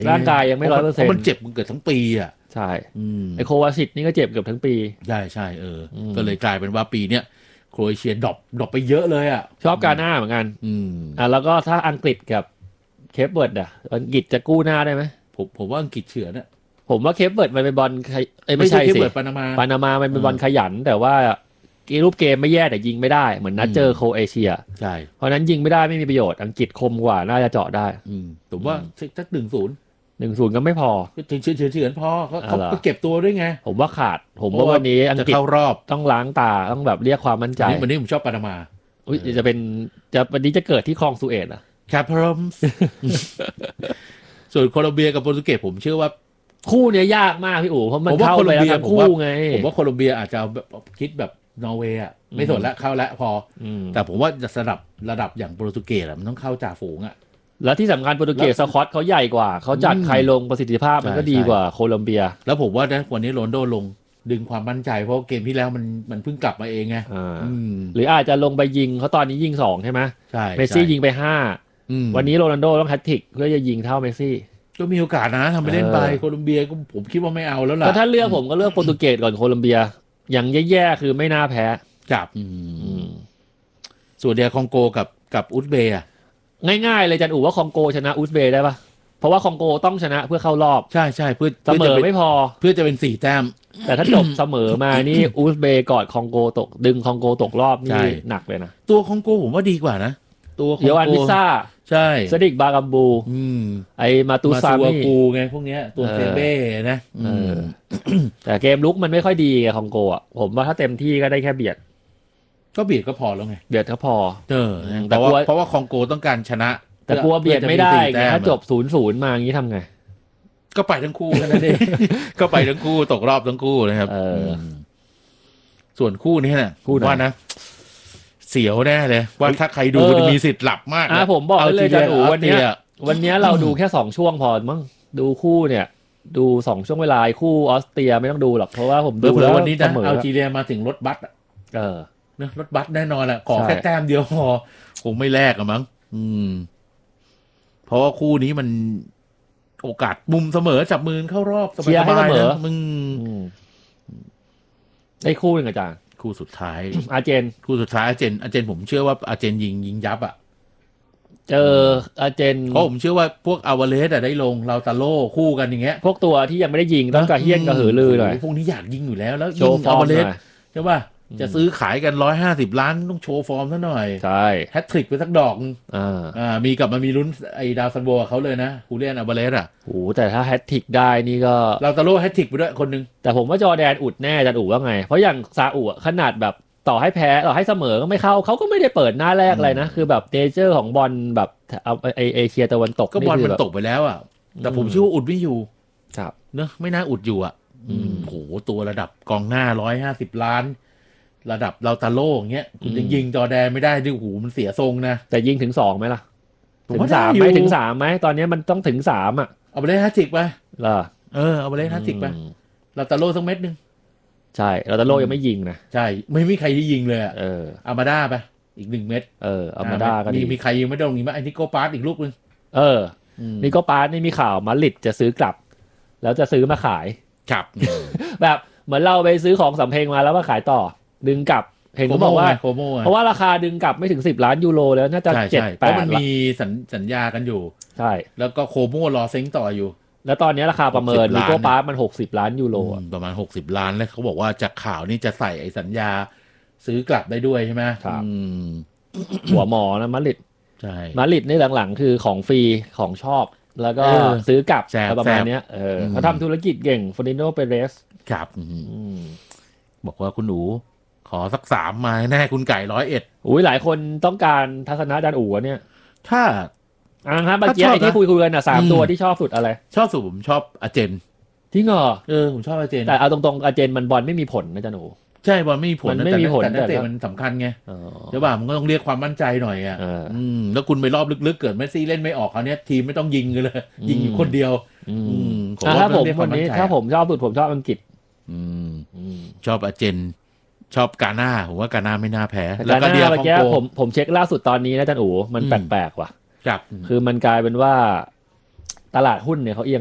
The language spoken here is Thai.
ร่างกายยังไม่100% มันเจ็บมันเกิดทั้งปีอ่ะใช่ไอโควาซิชนี่ก็เจ็บเกือบทั้งปีใช่ก็เลยกลายเป็นว่าปีเนี้ยโครเอเชียดรอปไปเยอะเลยอ่ะชอบกาหน้าเหมือนกันแล้วก็ถ้าอังกฤษกับเคปเวิร์ดอังกฤษจะกู้หน้าได้ไหมผมว่าอังกฤษเฉือนอ่ะผมว่าเคปเวิร์ดมันเป็นบอลไม่ใช่สิปานามามันเป็นบอลขยันแต่ว่ารูปเกมไม่แย่แต่ยิงไม่ได้เหมือนนัดเจอโครเอเชียใช่เพราะนั้นยิงไม่ได้ไม่มีประโยชน์อังกฤษคมกว่าน่าจะเจาะได้ผมว่าสัก 1-0ก็ไม่พอถึงเฉือนพอเขาไปเก็บตัวด้วยไงผมว่าขาดผมว่าวันนี้อังกฤษจะเข้ารอบต้องล้างตาต้องแบบเรียกความมั่นใจวันนี้ผมชอบปานามาวันนี้จะเกิดที่คลองสุเอตอ่ะครับพร้อมส่วนโคลอมเบียกับโปรตุเกสผมเชื่อว่าคู่เนี้ยยากมากพี่อู๋เพราะมันเข้าไปแล้วทั้งคู่ไงผมว่าโคลอมเบียอาจจะคิดแบบนอร์เวย์อ่ะไม่สนละเข้าละพอแต่ผมว่าจะระดับอย่างโปรตุเกสมันต้องเข้าจ่าฝูงอ่ะแล้วที่สำคัญโปรตุเกสสควอตเขาใหญ่กว่าเขาจัดใครลงประสิทธิภาพมันก็ดีกว่าโคลอมเบียแล้วผมว่านะวันนี้โรนลโดลงดึงความมั่นใจเพราะเกมที่แล้วมันเพิ่งกลับมาเองไงหรืออาจจะลงไปยิงเขาตอนนี้ยิง2ใช่ไหมใช่เมสซี่ยิงไป5วันนี้โรนัลโดต้องแฮตทริกเพื่อจะยิงเท่าเมสซี่ก็มีโอกาสนะทำไปเล่นไปโคลอมเบียก็ผมคิดว่าไม่เอาแล้วล่ะถ้าเลือกผมก็เลือกโปรตุเกสก่อนโคลอมเบียอย่างแย่ๆคือไม่น่าแพ้จับส่วนเดียคองโกกับอุซเบย์ง่ายๆเลยจันอู๋ว่าคองโกชนะอุซเบย์ได้ปะเพราะว่าคองโกต้องชนะเพื่อเข้ารอบใช่เพื่อเสมอไม่พอเพื่อจะเป็น4 แต้มแต่ถ้าจบเสมอมานี่อุซเบย์กอดคองโกตกดึงคองโกตกรอบนี่หนักเลยนะตัวคองโกผมว่าดีกว่านะตัวเยวันวิซ่าใช่ซดิกบากัมบูไอมาตูซามิกูไงพวกเนี้ยตัวเซเบ้นะแต่เกมลุกมันไม่ค่อยดีไงคองโกอ่ะผมว่าถ้าเต็มที่ก็ได้แค่เบียดก็พอแล้วไงเบียดก็พอแต่เพราะว่าคองโกต้องการชนะแต่กลัวเบียดไม่ได้ถ้าจบ0-0มาอย่างนี้ทำไงก็ไปทั้งคู่นั่นเองก็ไปทั้งคู่ตกรอบทั้งคู่นะครับส่วนคู่นี้นะว่านะเสียวแน่เลยว่าถ้าใครดูจะมีสิทธิ์หลับมากผมบอกเลยจะดูวันนี้เราดูแค่2ช่วงพอมั้งดูคู่เนี่ยดู2ช่วงเวลาคู่ออสเตรียไม่ต้องดูหรอกเพราะว่าผมดูแล้ววันนี้นะอัลจีเรียมาถึงรถบัสนะรถบัสแน่นอนแหละขอแค่แต้มเดียวพอคงไม่แลกอะมั้งเพราะว่าคู่นี้มันโอกาสมุมเสมอจับมือเข้ารอบสบายๆนะมึงได้คู่หนึ่งอาจารย์คู่สุดท้ายอาร์เจนผมเชื่อว่าอาร์เจนยิงยับอ่ะเจออาร์เจนเพราะผมเชื่อว่าพวกอาวาเลสได้ลงลาวตาโล่คู่กันอย่างเงี้ยพวกตัวที่ยังไม่ได้ยิงต้องกระเฮี้ยนกระหือรือหน่อยพวกนี้อยากยิงอยู่แล้วยิงอาวาเลสใช่ป่ะจะซื้อขายกัน150 ล้านต้องโชว์ฟอร์มซะหน่อยใช่แฮตทริกไปสักดอกมีกลับมามีลุ้นไอ้ดาวซันโบเขาเลยนะฮูเลียนอาวาเลสแต่ถ้าแฮตทริกได้นี่ก็ลาวตาโล่แฮตทริกไปด้วยคนนึงแต่ผมว่าจอแดนอุดแน่จะอุดว่าไงเพราะอย่างซาอุขนาดแบบต่อให้แพ้ต่อให้เสมอก็ไม่เข้าเขาก็ไม่ได้เปิดหน้าแรกเลยนะคือแบบเนเจอร์ของบอลแบบเอาเอเชียตะวันตกก็บอลมันตกไปแล้วแต่ผมเชื่อว่าอุดไม่อยู่ครับเนอะไม่น่าอุดอยู่โหตัวระดับกองหน้า150 ล้านระดับเราตาโล่อย่างเงี้ยคุณยังยิงจอแดนไม่ได้ดิหูมันเสียทรงนะแต่ยิงถึง2ไหมล่ะถึง3ไหมถึง3ไหมตอนนี้มันต้องถึง3 เอาไปเล่นแฮตทริกไปเหรอเอาไปเล่นแฮตทริกไปเราตาโล่สักเม็ดนึงใช่เราตาโล่ยังไม่ยิงนะใช่ไม่มีใครที่ยิงเลยเอามาด้าไปอีก1 เม็ดเอามาด้าก็ดีมีใครยิงไม่ได้ลงอีกไหมไอ้นิโก้ปาร์ตอีกลูกนึงนิโก้ปาร์ตนี่มีข่าวมาดริดจะซื้อกลับแล้วจะซื้อมาขายครับแบบเหมือนเราไปซื้อของสำเพ็งมาแล้วมาขายต่อดึงกลับเห็นเขาบอกว่าเพราะว่าราคาดึงกลับไม่ถึง10 ล้านยูโรแล้วน่าจะ 7-8 เพราะมันมีสัญญากันอยู่ใช่แล้วก็โคโม่รอเซ้งต่ออยู่แล้วตอนนี้ราคาประเมินนิโก้ปาร์คมัน60 ล้านยูโรประมาณ60 ล้านแล้วเขาบอกว่าจากข่าวนี่จะใส่ไอ้สัญญาซื้อกลับได้ด้วยใช่ไหมครับหัวหมอนะมาดริดใช่มาดริดนี่หลังๆคือของฟรีของชอบแล้วก็ซื้อกลับประมาณนี้เขาทำธุรกิจเก่งฟอร์ดิโนเปเรสครับบอกว่าคุณหนูขอสัก3มาแน่คุณไก่101 หลายคนต้องการทัศนะอาจารย์อู๋เนี่ยถ้าครับเมื่อกี้ที่คุยกัน3 ตัวที่ชอบสุดอะไรชอบสุดผมชอบอาร์เจนจริงเหรอผมชอบอาร์เจนแต่เอาตรงๆอาร์เจนมันบอลไม่มีผลนะอาจารย์อู๋ใช่บอลไม่มีผลไม่มีผลแต่นักเตะมันสำคัญไงใช่ป่ะมันก็ต้องเรียกความมั่นใจหน่อยแล้วคุณไปรอบลึกๆเกิดเมสซี่เล่นไม่ออกคราวนี้ทีมไม่ต้องยิงเลยยิงอยู่คนเดียวถ้าผมวันนี้ถ้าผมชอบสุดผมชอบอังกฤษชอบอาร์เจนชอบกาน่าผมว่ากาน่าไม่น่าแพ้แล้วก็เดียวของโกผมเช็คล่าสุดตอนนี้นะอาจารย์อู๋มันแปลกๆว่ะคือมันกลายเป็นว่าตลาดหุ้นเนี่ยเขาเอียง